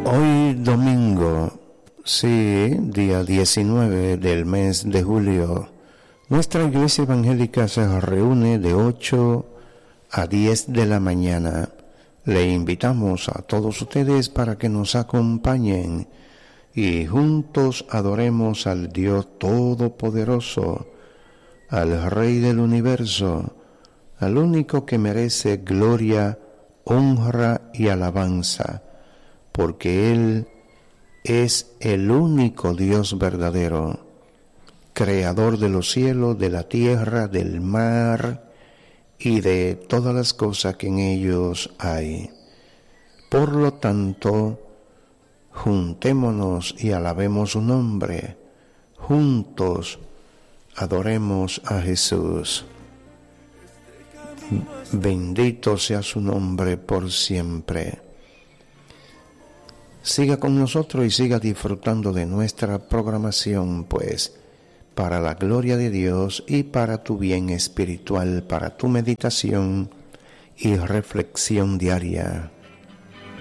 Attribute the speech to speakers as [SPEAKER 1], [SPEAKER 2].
[SPEAKER 1] Hoy domingo, sí, día 19 del mes de julio, nuestra iglesia evangélica se reúne de 8 a 10 de la mañana. Le invitamos a todos ustedes para que nos acompañen y juntos adoremos al Dios Todopoderoso, al Rey del Universo, al único que merece gloria, honra y alabanza, porque Él es el único Dios verdadero, creador de los cielos, de la tierra, del mar y de todas las cosas que en ellos hay. Por lo tanto, juntémonos y alabemos su nombre. Juntos adoremos a Jesús. Bendito sea su nombre por siempre. Siga con nosotros y siga disfrutando de nuestra programación, pues, para la gloria de Dios y para tu bien espiritual, para tu meditación y reflexión diaria.